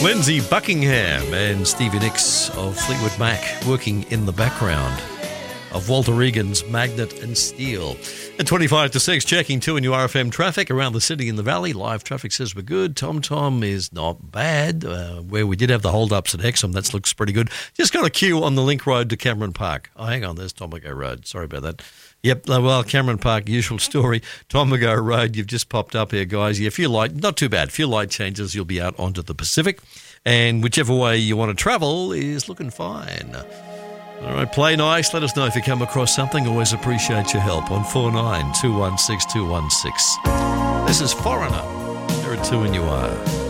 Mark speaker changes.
Speaker 1: Lindsay Buckingham and Stevie Nicks of Fleetwood Mac working in the background of Walter Regan's Magnet and Steel. At 25 to 6, checking 2 in URFM traffic around the city and the valley. Live traffic says we're good. TomTom is not bad. Where we did have the hold-ups at Hexham, that looks pretty good. Just got a queue on the Link Road to Cameron Park. Oh, hang on, there's Tomago Road. Sorry about that. Yep, well, Cameron Park, usual story. Tomago Road, you've just popped up here, guys. Yeah, few light, not too bad. Few light changes, you'll be out onto the Pacific. And whichever way you want to travel is looking fine. All right, play nice. Let us know if you come across something. Always appreciate your help on 49 216 216. This is Foreigner. There are 2 in you are.